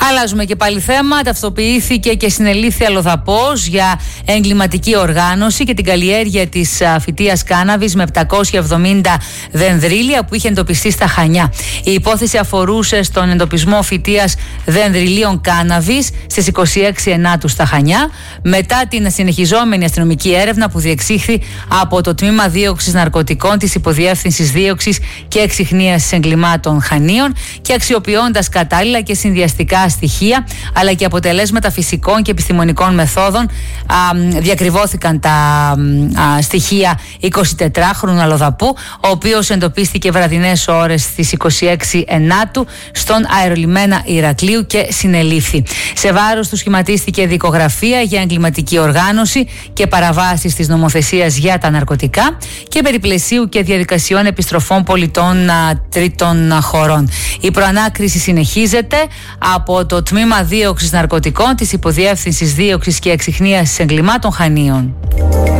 Αλλάζουμε και πάλι θέμα. Ταυτοποιήθηκε και συνελήφθη αλλοδαπός για εγκληματική οργάνωση και την καλλιέργεια της φυτείας κάναβης με 770 δενδρίλια που είχε εντοπιστεί στα Χανιά. Η υπόθεση αφορούσε στον εντοπισμό φυτείας δενδριλίων κάναβης στις 26 Ενάτου στα Χανιά, μετά την συνεχιζόμενη αστυνομική έρευνα που διεξήχθη από το Τμήμα Δίωξης Ναρκωτικών της Υποδιεύθυνσης Δίωξης και Εξιχνίασης Εγκλημάτων Χανίων και αξιοποιώντας κατάλληλα και συνδυαστικά στοιχεία αλλά και αποτελέσματα φυσικών και επιστημονικών μεθόδων, διακριβώθηκαν τα στοιχεία 24χρονου αλλοδαπού, ο οποίος εντοπίστηκε βραδινές ώρες στις 26 Ενάτου στον αερολιμένα Ηρακλείου και συνελήφθη. Σε βάρος του σχηματίστηκε δικογραφία για εγκληματική οργάνωση και παραβάσεις της νομοθεσίας για τα ναρκωτικά και περιπλαισίου και διαδικασιών επιστροφών πολιτών τρίτων χωρών. Η προανάκριση συνεχίζεται από το Τμήμα Δίωξης Ναρκωτικών της Υποδιεύθυνσης Δίωξης και Εξιχνίασης Εγκλημάτων Χανίων.